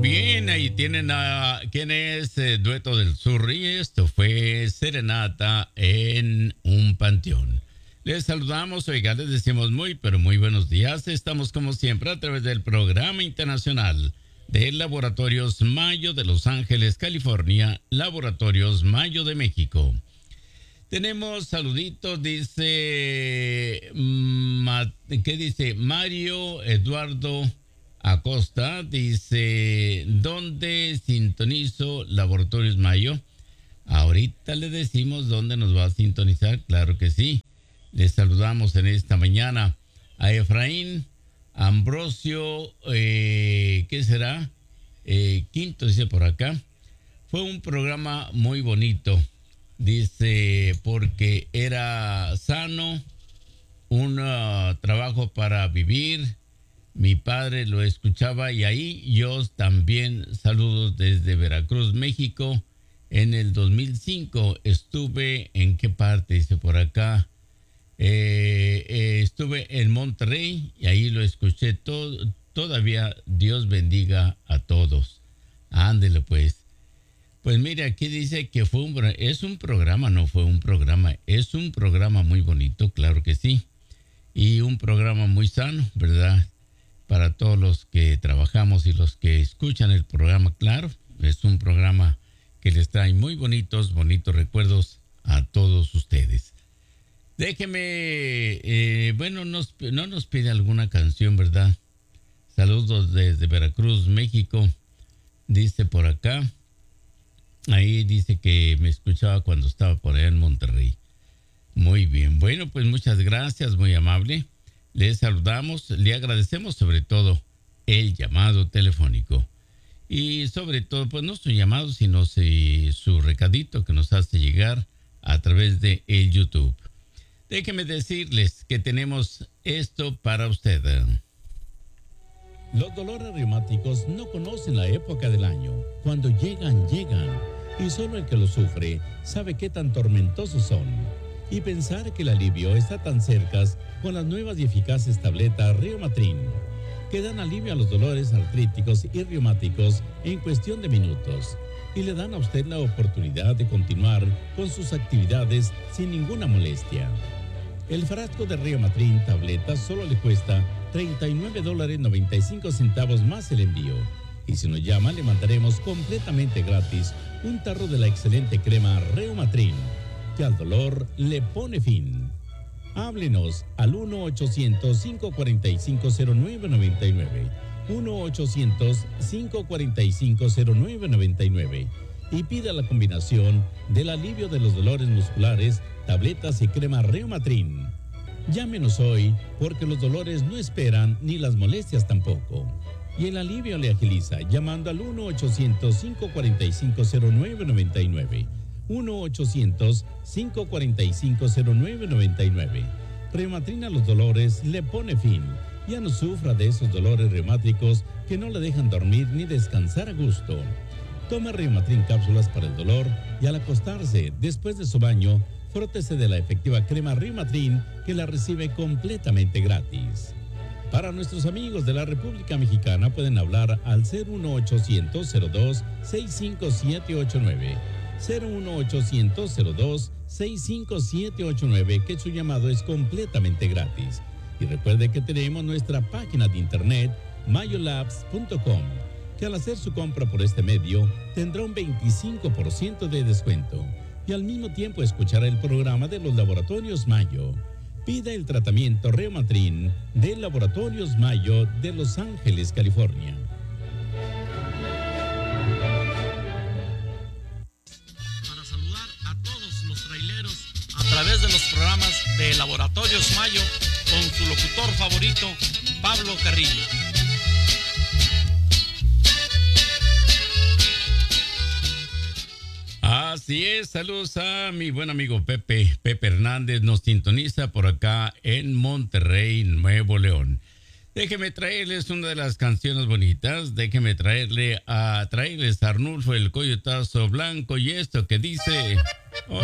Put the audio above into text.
bien, ahí tienen a quien es Dueto del Sur y esto fue Serenata en un Panteón. Les saludamos, oiga, les decimos muy, pero muy buenos días. Estamos como siempre a través del programa internacional de Laboratorios Mayo de Los Ángeles, California, Laboratorios Mayo de México. Tenemos saluditos, dice, ¿qué dice? Mario Eduardo Acosta, dice, ¿dónde sintonizo Laboratorios Mayo? Ahorita le decimos dónde nos va a sintonizar, claro que sí. Les saludamos en esta mañana a Efraín Ambrosio, ¿qué será? Quinto, dice por acá. Fue un programa muy bonito, dice, porque era sano, un trabajo para vivir. Mi padre lo escuchaba y ahí yo también. Saludos desde Veracruz, México. En el 2005 estuve, ¿en qué parte? Dice por acá. Estuve en Monterrey y ahí lo escuché todo. Todavía Dios bendiga a todos. Ándele pues. Pues mire, aquí dice que es un programa, no fue un programa. Es un programa muy bonito, claro que sí. Y un programa muy sano, ¿verdad? Para todos los que trabajamos y los que escuchan el programa, claro, es un programa que les trae muy bonitos recuerdos a todos ustedes. Déjeme, no nos pide alguna canción, ¿verdad? Saludos desde Veracruz, México, dice por acá. Ahí dice que me escuchaba cuando estaba por allá en Monterrey. Muy bien, bueno, pues muchas gracias, muy amable. Le saludamos, le agradecemos sobre todo el llamado telefónico. Y sobre todo, pues no su llamado, sino su recadito que nos hace llegar a través de el YouTube. Déjenme decirles que tenemos esto para usted. Los dolores reumáticos no conocen la época del año. Cuando llegan, llegan. Y solo el que los sufre sabe qué tan tormentosos son. Y pensar que el alivio está tan cerca con las nuevas y eficaces tabletas Reumatrin, que dan alivio a los dolores artríticos y reumáticos en cuestión de minutos y le dan a usted la oportunidad de continuar con sus actividades sin ninguna molestia. El frasco de Reumatrin tableta solo le cuesta $39.95 más el envío. Y si nos llama, le mandaremos completamente gratis un tarro de la excelente crema Reumatrin, que al dolor le pone fin. Háblenos al 1-800-545-0999, 1-800-545-0999 y pida la combinación del alivio de los dolores musculares, tabletas y crema Reumatrin. Llámenos hoy porque los dolores no esperan ni las molestias tampoco. Y el alivio le agiliza llamando al 1-800-545-0999. 1-800-545-0999. Reumatrin a los dolores le pone fin. Ya no sufra de esos dolores reumáticos que no le dejan dormir ni descansar a gusto. Toma Reumatrin cápsulas para el dolor y al acostarse, después de su baño, frótese de la efectiva crema Reumatrin que la recibe completamente gratis. Para nuestros amigos de la República Mexicana pueden hablar al 01800-265-789. 01800-265-789, que su llamado es completamente gratis. Y recuerde que tenemos nuestra página de internet mayolabs.com, que al hacer su compra por este medio tendrá un 25% de descuento y al mismo tiempo escuchará el programa de los Laboratorios Mayo. Pida el tratamiento Reumatrin de Laboratorios Mayo de Los Ángeles, California. A través de los programas de Laboratorios Mayo con su locutor favorito, Pablo Carrillo. Así es, saludos a mi buen amigo Pepe Hernández, nos sintoniza por acá en Monterrey, Nuevo León. Déjeme traerles una de las canciones bonitas, déjeme traerles a Arnulfo el Coyotazo Blanco y esto que dice...